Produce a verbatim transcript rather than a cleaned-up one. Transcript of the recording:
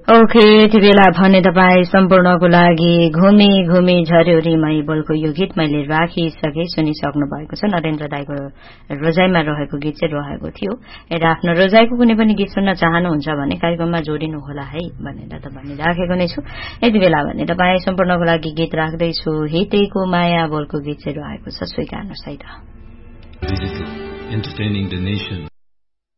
Okay यति बेला भने तपाईँ सम्पूर्णको लागि घुमी घुमी झर्योरीमै बोलको यो गीत मैले राखिसके सुनिसक्नु भएको छ। नरेन्द्र दाईको रोजाइमा रहेको गीत चाहिँ रहेको थियो। यदि आफ्नो रोजाइको कुनै पनि गीत सुन्न चाहनुहुन्छ भने कार्यक्रममा जोडिनु होला है भनेर त भनिराखेको नै छु। यति बेला भने तपाईँ सम्पूर्णको लागि गीत राख्दैछु। हितेको माया बोलको गीत चाहिँ रहेको छ, स्वीकार्नुहोस् है त। Entertaining the nation